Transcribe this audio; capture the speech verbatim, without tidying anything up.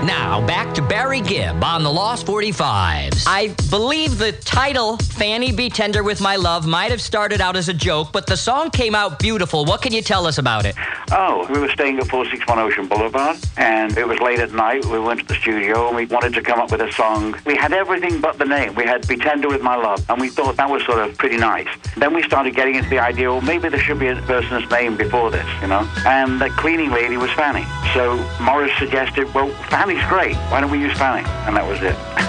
Now, back to Barry Gibb on the Lost forty-fives. I believe the title, Fanny Be Tender With My Love, might have started out as a joke, but the song came out beautiful. What can you tell us about it? Oh, we were staying at four sixty-one Ocean Boulevard, and it was late at night. We went to the studio, and we wanted to come up with a song. We had everything but the name. We had Be Tender With My Love, and we thought that was sort of pretty nice. Then we started getting into the idea, well, maybe there should be a person's name before this, you know? And the cleaning lady was Fanny. So Morris suggested, well, Fanny's great. Why don't we use Fanny? And that was it.